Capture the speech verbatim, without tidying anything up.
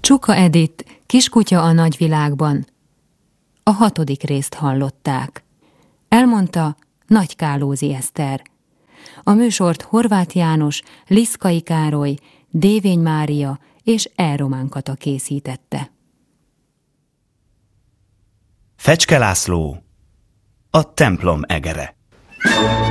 Csuka Edith, Kiskutya a nagyvilágban. A hatodik részt hallották. Elmondta Nagy Kálózi Eszter. A műsort Horváth János, Liszkai Károly, Dévény Mária és E. Román Kata készítette. Fecske László, a templom egere.